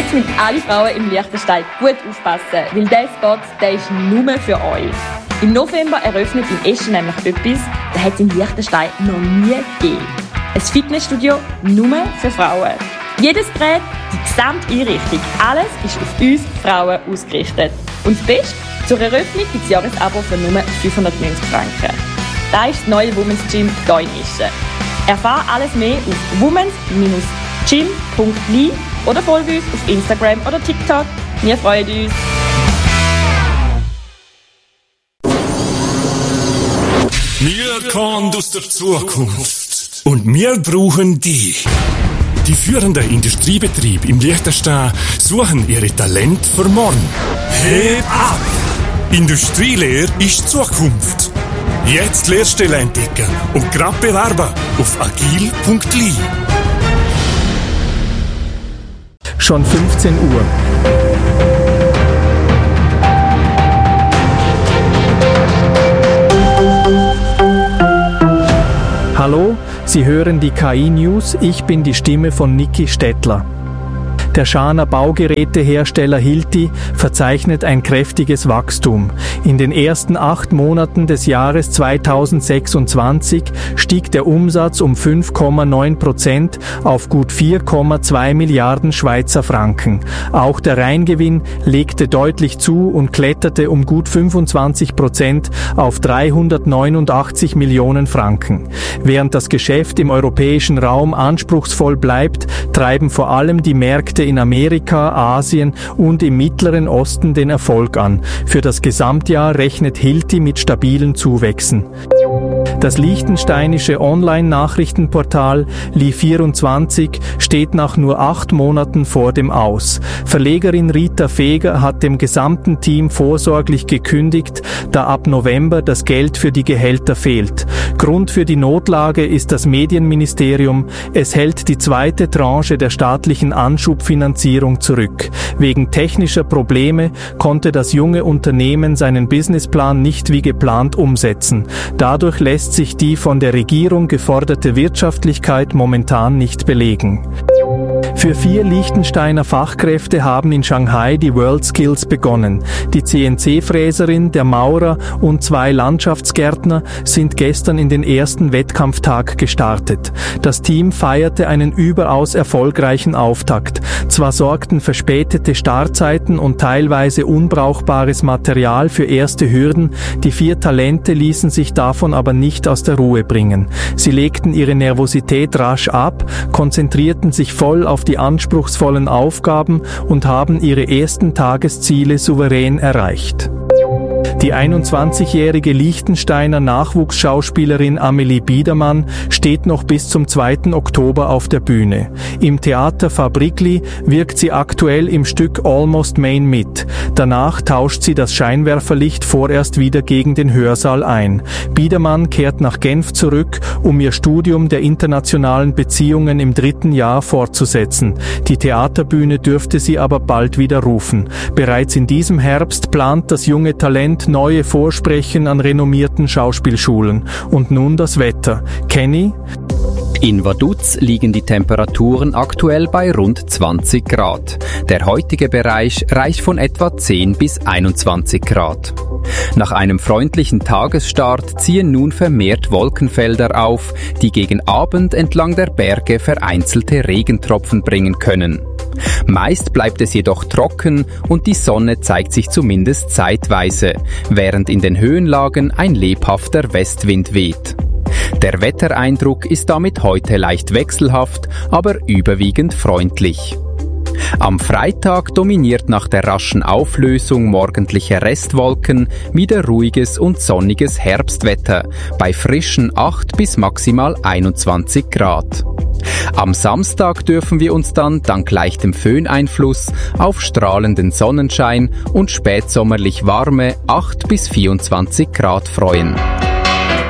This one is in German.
Jetzt müssen alle Frauen im Liechtenstein gut aufpassen, weil dieser Spot, der ist nur für euch. Im November eröffnet in Eschen nämlich etwas, das hat es in Liechtenstein noch nie gegeben. Ein Fitnessstudio nur für Frauen. Jedes Gerät, die gesamte Einrichtung, alles ist auf uns Frauen ausgerichtet. Und das Beste, zur Eröffnung gibt es Jahresabo für nur 590 Franken. Das ist das neue Women's Gym hier in Eschen. Erfahre alles mehr auf womens-gym.li oder folge uns auf Instagram oder TikTok. Wir freuen uns. Wir kommen aus der Zukunft und wir brauchen dich. Die führenden Industriebetriebe im Liechtenstein suchen ihre Talente für morgen. Heb ab! Industrielehre ist Zukunft. Jetzt Lehrstelle entdecken und grad bewerben auf agil.li. Schon 15 Uhr. Hallo, Sie hören die KI-News. Ich bin die Stimme von Niki Stettler. Der Schaner Baugerätehersteller Hilti verzeichnet ein kräftiges Wachstum. In den ersten 8 Monaten des Jahres 2026 stieg der Umsatz um 5,9% auf gut 4,2 Milliarden Schweizer Franken. Auch der Reingewinn legte deutlich zu und kletterte um gut 25% auf 389 Millionen Franken. Während das Geschäft im europäischen Raum anspruchsvoll bleibt, treiben vor allem die Märkte in Amerika, Asien und im Mittleren Osten den Erfolg an. Für das Gesamtjahr rechnet Hilti mit stabilen Zuwächsen. Das liechtensteinische Online-Nachrichtenportal Li24 steht nach nur 8 Monaten vor dem Aus. Verlegerin Rita Feger hat dem gesamten Team vorsorglich gekündigt, da ab November das Geld für die Gehälter fehlt. Grund für die Notlage ist das Medienministerium. Es hält die zweite Tranche der staatlichen Anschubfinanzierung zurück. Wegen technischer Probleme konnte das junge Unternehmen seinen Businessplan nicht wie geplant umsetzen. Dadurch lässt sich die von der Regierung geforderte Wirtschaftlichkeit momentan nicht belegen. Für 4 Liechtensteiner Fachkräfte haben in Shanghai die WorldSkills begonnen. Die CNC-Fräserin, der Maurer und 2 Landschaftsgärtner sind gestern in den ersten Wettkampftag gestartet. Das Team feierte einen überaus erfolgreichen Auftakt. Zwar sorgten verspätete Startzeiten und teilweise unbrauchbares Material für erste Hürden, die 4 Talente ließen sich davon aber nicht aus der Ruhe bringen. Sie legten ihre Nervosität rasch ab, konzentrierten sich voll auf die anspruchsvollen Aufgaben und haben ihre ersten Tagesziele souverän erreicht. Die 21-jährige Liechtensteiner Nachwuchsschauspielerin Amelie Biedermann steht noch bis zum 2. Oktober auf der Bühne. Im Theater Fabrikli wirkt sie aktuell im Stück Almost Main mit. Danach tauscht sie das Scheinwerferlicht vorerst wieder gegen den Hörsaal ein. Biedermann kehrt nach Genf zurück, um ihr Studium der internationalen Beziehungen im 3. Jahr fortzusetzen. Die Theaterbühne dürfte sie aber bald wieder rufen. Bereits in diesem Herbst plant das junge Talent neue Vorsprechen an renommierten Schauspielschulen. Und nun das Wetter. Kenny? In Vaduz liegen die Temperaturen aktuell bei rund 20 Grad. Der heutige Bereich reicht von etwa 10 bis 21 Grad. Nach einem freundlichen Tagesstart ziehen nun vermehrt Wolkenfelder auf, die gegen Abend entlang der Berge vereinzelte Regentropfen bringen können. Meist bleibt es jedoch trocken und die Sonne zeigt sich zumindest zeitweise, während in den Höhenlagen ein lebhafter Westwind weht. Der Wettereindruck ist damit heute leicht wechselhaft, aber überwiegend freundlich. Am Freitag dominiert nach der raschen Auflösung morgendlicher Restwolken wieder ruhiges und sonniges Herbstwetter bei frischen 8 bis maximal 21 Grad. Am Samstag dürfen wir uns dann dank leichtem Föhneinfluss auf strahlenden Sonnenschein und spätsommerlich warme 8 bis 24 Grad freuen.